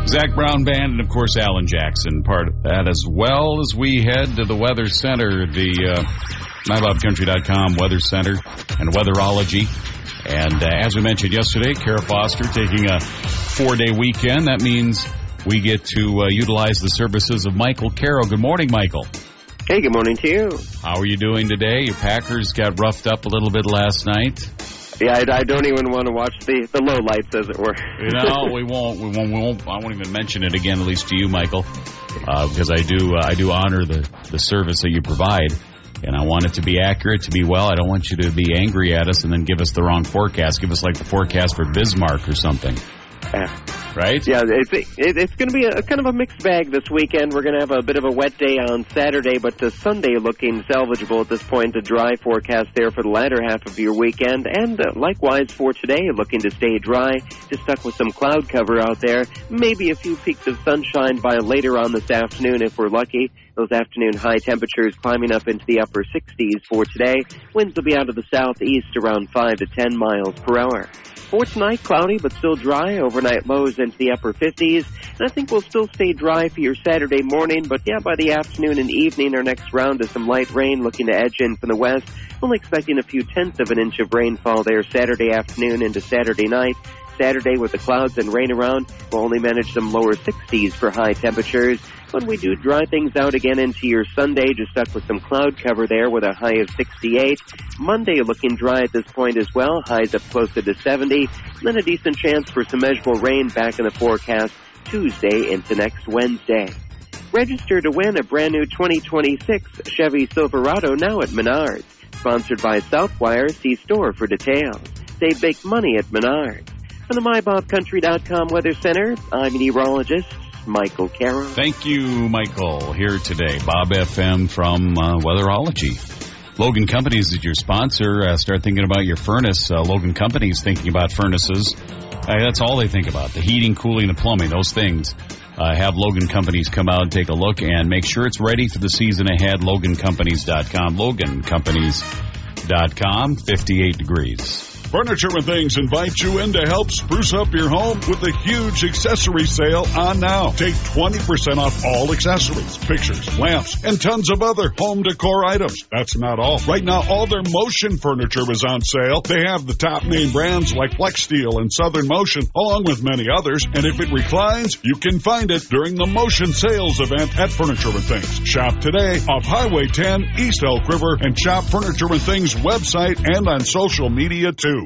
Zach Brown Band, and, of course, Alan Jackson, part of that, as well as we head to the Weather Center, the MyBobCountry.com Weather Center and Weatherology. And as we mentioned yesterday, Kara Foster taking a 4-day weekend. That means we get to utilize the services of Michael Carroll. Good morning, Michael. Hey, good morning to you. How are you doing today? Your Packers got roughed up a little bit last night. Yeah, I don't even want to watch the lowlights, as it were. No, we won't. I won't even mention it again, at least to you, Michael, because I do honor the service that you provide, and I want it to be accurate, to be well. I don't want you to be angry at us and then give us the wrong forecast. Give us like the forecast for Bismarck or something. Right? Yeah, it's going to be a kind of a mixed bag this weekend. We're going to have a bit of a wet day on Saturday, but Sunday looking salvageable at this point. A dry forecast there for the latter half of your weekend, and likewise for today, looking to stay dry. Just stuck with some cloud cover out there. Maybe a few peaks of sunshine by later on this afternoon if we're lucky. Those afternoon high temperatures climbing up into the upper 60s for today. Winds will be out of the southeast around 5 to 10 miles per hour. For tonight, cloudy but still dry. Overnight lows into the upper 50s. And I think we'll still stay dry for your Saturday morning. But yeah, by the afternoon and evening, our next round is some light rain looking to edge in from the west. Only expecting a few tenths of an inch of rainfall there Saturday afternoon into Saturday night. Saturday with the clouds and rain around, we'll only manage some lower 60s for high temperatures. When we do dry things out again into your Sunday, just stuck with some cloud cover there with a high of 68. Monday looking dry at this point as well, highs up closer to 70. And then a decent chance for some measurable rain back in the forecast Tuesday into next Wednesday. Register to win a brand new 2026 Chevy Silverado now at Menards. Sponsored by Southwire. See store for details. Save big money at Menards. From the MyBobCountry.com Weather Center, I'm meteorologist Michael Carroll. Thank you, Michael. Here today, Bob FM from Weatherology. Logan Companies is your sponsor. Start thinking about your furnace. Logan Companies thinking about furnaces. That's all they think about, the heating, cooling, the plumbing, those things. Have Logan Companies come out and take a look and make sure it's ready for the season ahead. LoganCompanies.com. LoganCompanies.com, 58 degrees. Furniture and Things invites you in to help spruce up your home with a huge accessory sale on now. Take 20% off all accessories, pictures, lamps, and tons of other home decor items. That's not all. Right now, all their Motion furniture is on sale. They have the top name brands like FlexSteel and Southern Motion, along with many others. And if it reclines, you can find it during the Motion sales event at Furniture and Things. Shop today off Highway 10, East Elk River, and shop Furniture and Things website and on social media, too.